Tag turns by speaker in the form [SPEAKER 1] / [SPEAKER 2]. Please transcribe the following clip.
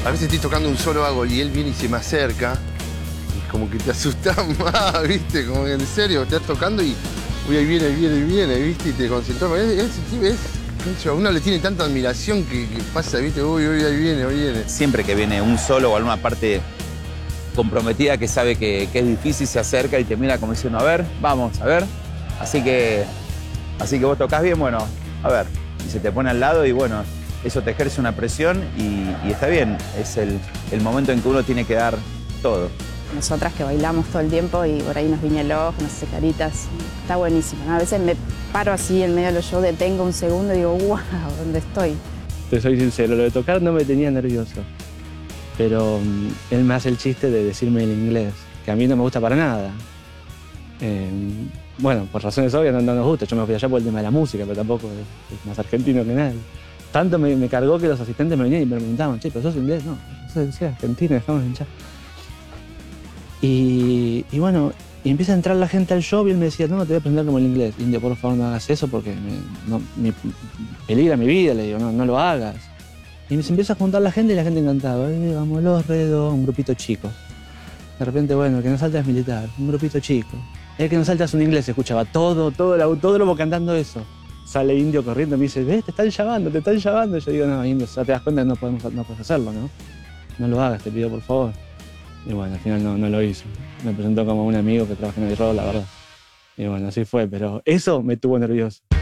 [SPEAKER 1] A veces estoy tocando un solo hago y él viene y se me acerca. Y como que te asustas más, ¿viste? Como que en serio, estás tocando y uy, ahí viene, ¿viste? Y te concentras. A uno le tiene tanta admiración que pasa, ¿viste? Uy, ahí viene.
[SPEAKER 2] Siempre que viene un solo o alguna parte comprometida que sabe que es difícil, se acerca y te mira como diciendo, a ver, vamos, a ver. Así que vos tocás bien, bueno, a ver. Y se te pone al lado y bueno, eso te ejerce una presión y está bien. Es el momento en que uno tiene que dar todo.
[SPEAKER 3] Nosotras que bailamos todo el tiempo y por ahí nos viene el ojo, nos hace caritas. Está buenísimo, ¿no? A veces me paro así en medio de los shows, detengo un segundo y digo, wow, ¿dónde estoy?
[SPEAKER 4] Te soy sincero, lo de tocar no me tenía nervioso. Pero él me hace el chiste de decirme en inglés, que a mí no me gusta para nada. Bueno, por razones obvias no nos gusta. Yo me fui allá por el tema de la música, pero tampoco es más argentino que nadie. Tanto me cargó que los asistentes me venían y me preguntaban, che, ¿pero sos inglés? No, soy argentino, dejamos de hinchar. Y bueno, y empieza a entrar la gente al show y él me decía, no, te voy a aprender como el inglés. Indio, por favor, no hagas eso porque peligra mi vida, le digo, no lo hagas. Y se empieza a juntar la gente y la gente encantada. Vamos los redos, un grupito chico. De repente, bueno, el que no salta es militar, un grupito chico. El que no salta es un inglés, escuchaba todo lobo cantando eso. Sale Indio corriendo y me dice, ves, te están llamando. Yo digo, no, Indio, ya te das cuenta que no puedes hacerlo, ¿no? No lo hagas, te pido por favor. Y bueno, al final no lo hizo. Me presentó como un amigo que trabaja en el rock, la verdad. Y bueno, así fue, pero eso me tuvo nervioso.